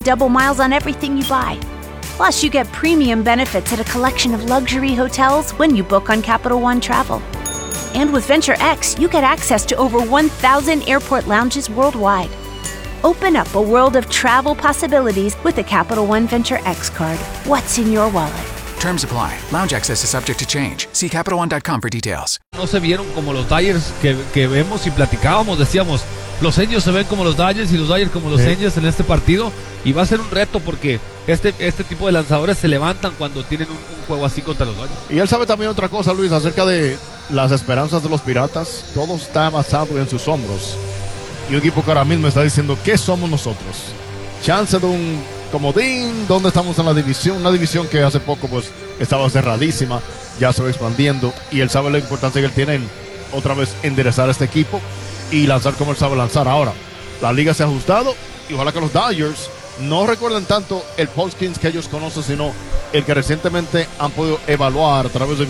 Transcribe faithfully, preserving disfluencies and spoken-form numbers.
double miles on everything you buy. Plus, you get premium benefits at a collection of luxury hotels when you book on Capital One Travel. And with Venture X, you get access to over one thousand airport lounges worldwide. Open up a world of travel possibilities with the Capital One Venture X card. What's in your wallet? Terms apply. Lounge access is subject to change. See Capital One dot com for details. No se vieron como los Dodgers que, que vemos y platicábamos, decíamos, los Angels se ven como los Dodgers y los Dodgers como los sí. Angels en este partido, y va a ser un reto porque este, este tipo de lanzadores se levantan cuando tienen un, un juego así contra los Dodgers. Y él sabe también otra cosa, Luis, acerca de las esperanzas de los Piratas. Todo está basado en sus hombros, y un equipo que ahora mismo está diciendo ¿qué somos nosotros? Chance de un comodín, ¿dónde estamos en la división? Una división que hace poco pues estaba cerradísima, ya se va expandiendo, y él sabe la importancia que él tiene en otra vez enderezar este equipo y lanzar como él sabe lanzar. Ahora, la liga se ha ajustado, y ojalá que los Dodgers no recuerden tanto el Paul Skeens que ellos conocen, sino el que recientemente han podido evaluar a través de